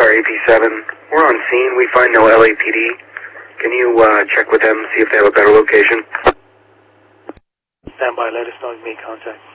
car AP7. We're on scene. We find no LAPD. Can you check with them, see if they have a better location? Stand by. Let us know if you make contact.